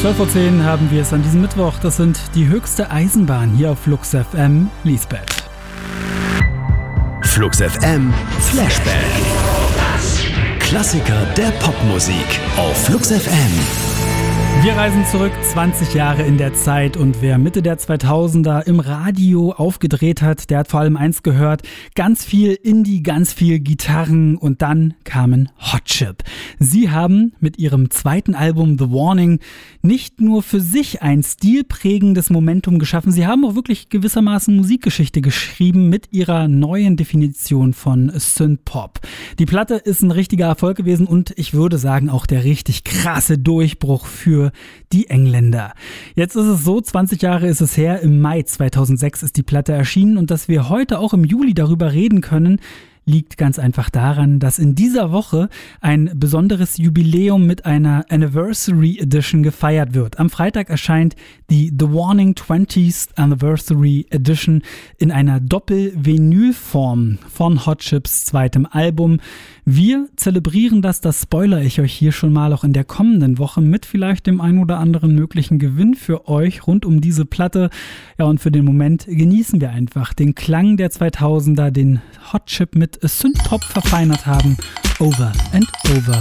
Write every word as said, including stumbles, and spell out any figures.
zwölf Uhr zehn haben wir es an diesem Mittwoch. Das sind die höchste Eisenbahn hier auf Flux F M, Lisbeth. Flux F M Flashback. Klassiker der Popmusik auf Flux F M. Wir reisen zurück zwanzig Jahre in der Zeit und wer Mitte der zweitausender im Radio aufgedreht hat, der hat vor allem eins gehört, ganz viel Indie, ganz viel Gitarren und dann kamen Hot Chip. Sie haben mit ihrem zweiten Album The Warning nicht nur für sich ein stilprägendes Momentum geschaffen, sie haben auch wirklich gewissermaßen Musikgeschichte geschrieben mit ihrer neuen Definition von Synthpop. Die Platte ist ein richtiger Erfolg gewesen und ich würde sagen auch der richtig krasse Durchbruch für die Engländer. Jetzt ist es so, zwanzig Jahre ist es her, im Mai zweitausendsechs ist die Platte erschienen und dass wir heute auch im Juli darüber reden können, liegt ganz einfach daran, dass in dieser Woche ein besonderes Jubiläum mit einer Anniversary Edition gefeiert wird. Am Freitag erscheint die The Warning twentieth Anniversary Edition in einer Doppel-Vinyl-Form von Hot Chips zweitem Album. Wir zelebrieren das, das spoilere ich euch hier schon mal auch in der kommenden Woche mit vielleicht dem ein oder anderen möglichen Gewinn für euch rund um diese Platte. Ja, und für den Moment genießen wir einfach den Klang der zweitausender, den Hot Chip mit Synthpop verfeinert haben. Over and Over